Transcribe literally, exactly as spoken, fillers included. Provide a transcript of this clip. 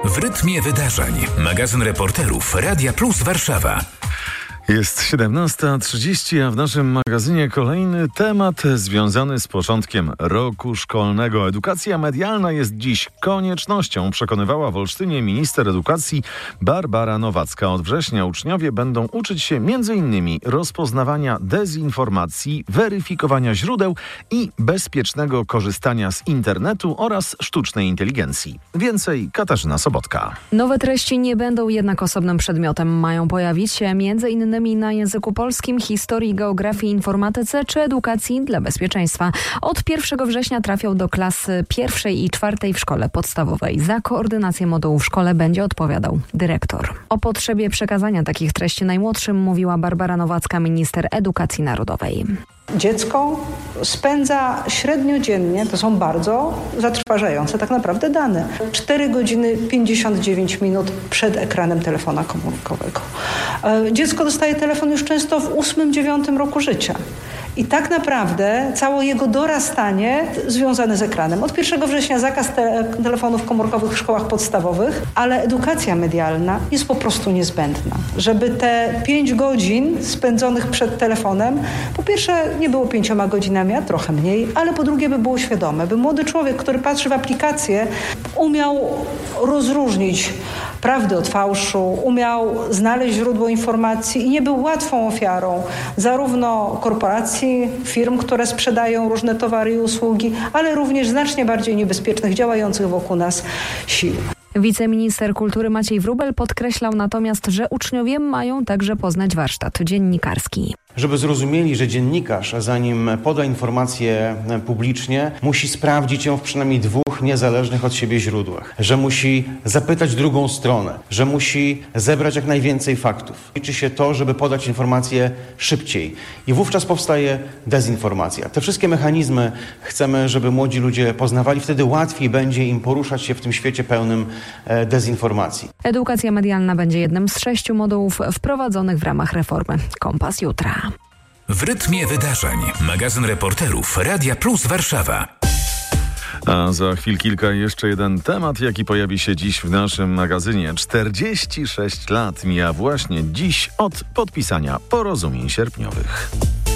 W rytmie wydarzeń. Magazyn reporterów Radia Plus Warszawa. Jest siedemnasta trzydzieści, a w naszym magazynie kolejny temat związany z początkiem roku szkolnego. Edukacja medialna jest dziś koniecznością, przekonywała w Olsztynie minister edukacji Barbara Nowacka. Od września uczniowie będą uczyć się między innymi rozpoznawania dezinformacji, weryfikowania źródeł i bezpiecznego korzystania z internetu oraz sztucznej inteligencji. Więcej Katarzyna Sobotka. Nowe treści nie będą jednak osobnym przedmiotem. Mają pojawić się między innymi na języku polskim, historii, geografii, informatyce czy edukacji dla bezpieczeństwa. Od pierwszego września trafią do klasy pierwszej i czwartej w szkole podstawowej. Za koordynację modułu w szkole będzie odpowiadał dyrektor. O potrzebie przekazania takich treści najmłodszym mówiła Barbara Nowacka, minister edukacji narodowej. Dziecko spędza średnio dziennie, to są bardzo zatrważające tak naprawdę dane, cztery godziny pięćdziesiąt dziewięć minut przed ekranem telefona komórkowego. Dziecko dostaje telefon już często w ósmym, dziewiątym roku życia. I tak naprawdę całe jego dorastanie związane z ekranem. Od pierwszego września zakaz te- telefonów komórkowych w szkołach podstawowych, ale edukacja medialna jest po prostu niezbędna. Żeby te pięć godzin spędzonych przed telefonem, po pierwsze nie było pięcioma godzinami, a trochę mniej, ale po drugie by było świadome, by młody człowiek, który patrzy w aplikację, umiał rozróżnić prawdy od fałszu, umiał znaleźć źródło informacji i nie był łatwą ofiarą zarówno korporacji, firm, które sprzedają różne towary i usługi, ale również znacznie bardziej niebezpiecznych, działających wokół nas sił. Wiceminister kultury Maciej Wróbel podkreślał natomiast, że uczniowie mają także poznać warsztat dziennikarski. Żeby zrozumieli, że dziennikarz, zanim poda informację publicznie, musi sprawdzić ją w przynajmniej dwóch niezależnych od siebie źródłach. Że musi zapytać drugą stronę, że musi zebrać jak najwięcej faktów. Liczy się to, żeby podać informację szybciej. I wówczas powstaje dezinformacja. Te wszystkie mechanizmy chcemy, żeby młodzi ludzie poznawali. Wtedy łatwiej będzie im poruszać się w tym świecie pełnym dezinformacji. Edukacja medialna będzie jednym z sześciu modułów wprowadzonych w ramach reformy. Kompas jutra. W rytmie wydarzeń. Magazyn reporterów Radia Plus Warszawa. A za chwil kilka jeszcze jeden temat, jaki pojawi się dziś w naszym magazynie. czterdzieści sześć lat mija właśnie dziś od podpisania porozumień sierpniowych.